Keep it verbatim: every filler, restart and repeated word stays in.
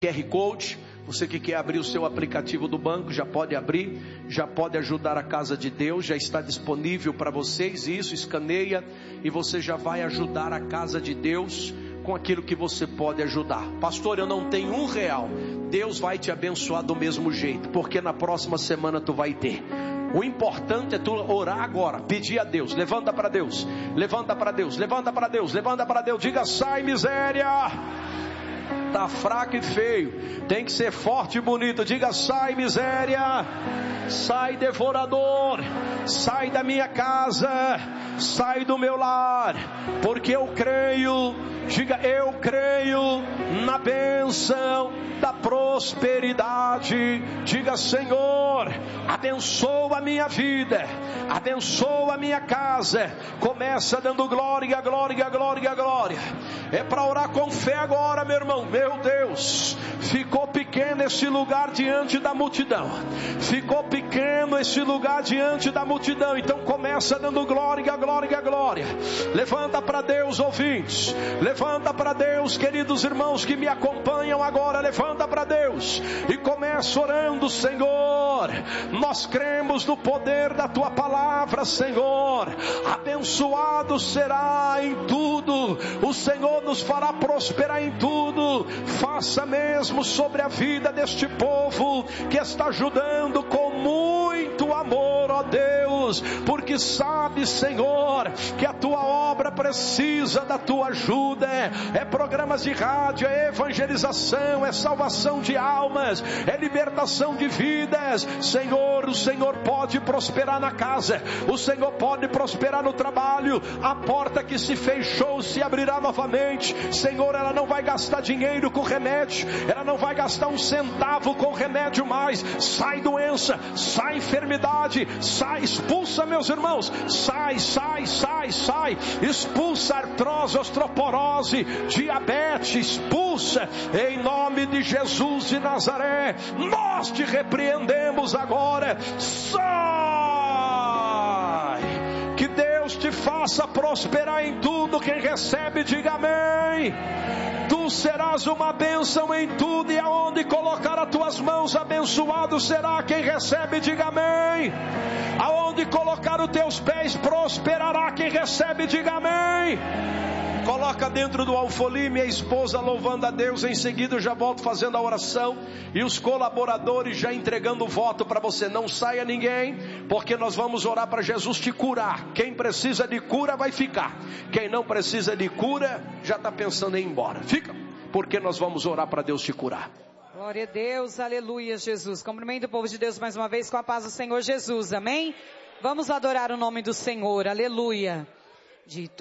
Q R Code, você que quer abrir o seu aplicativo do banco, já pode abrir, já pode ajudar a casa de Deus, já está disponível para vocês, isso, escaneia, e você já vai ajudar a casa de Deus com aquilo que você pode ajudar. Pastor, eu não tenho um real. Deus vai te abençoar do mesmo jeito, porque na próxima semana tu vai ter. O importante é tu orar agora, pedir a Deus, levanta para Deus, levanta para Deus, levanta para Deus, levanta para Deus, diga: sai miséria. Tá fraco e feio, tem que ser forte e bonito. Diga: sai miséria, sai devorador, sai da minha casa, sai do meu lar, porque eu creio. Diga: eu creio na bênção da prosperidade. Diga: Senhor, abençoa a minha vida, abençoa a minha casa. Começa dando glória, glória, glória, glória. É para orar com fé agora, meu irmão. Meu Deus, ficou pequeno esse lugar diante da multidão. Ficou pequeno esse lugar diante da multidão. Então começa dando glória, glória, glória. Levanta para Deus, ouvintes. Levanta para Deus, queridos irmãos que me acompanham agora. Levanta para Deus e começa orando: Senhor, nós cremos no poder da Tua palavra, Senhor. Abençoado será em tudo. O Senhor nos fará prosperar em tudo. Faça mesmo sobre a vida deste povo que está ajudando com muito amor, ó Deus, porque sabe, Senhor, que a Tua obra precisa da Tua ajuda. É programas de rádio, é evangelização, é salvação de almas, é libertação de vidas. Senhor, o Senhor pode prosperar na casa, o Senhor pode prosperar no trabalho. A porta que se fechou se abrirá novamente. Senhor, ela não vai gastar dinheiro com remédio, ela não vai gastar um centavo com remédio mais. Sai doença, sai enfermidade, sai, expulsa, meus irmãos, sai, sai, sai, sai, expulsa artrose, osteoporose, diabetes, expulsa, em nome de Jesus de Nazaré. Nós te repreendemos agora. Sai! Que Deus te faça prosperar em tudo. Quem recebe, diga amém. Tu serás uma bênção em tudo, e aonde colocar as tuas mãos, abençoado será. Quem recebe, diga amém. Aonde colocar os teus pés, prosperará. Quem recebe, diga amém. Coloca dentro do alfolim minha esposa louvando a Deus. Em seguida eu já volto fazendo a oração, e os colaboradores já entregando o voto para você. Não saia ninguém, porque nós vamos orar para Jesus te curar. Quem precisa de cura vai ficar. Quem não precisa de cura já está pensando em ir embora. Fica, porque nós vamos orar para Deus te curar. Glória a Deus, aleluia, Jesus. Cumprimento o povo de Deus mais uma vez com a paz do Senhor Jesus, amém? Vamos adorar o nome do Senhor, aleluia. De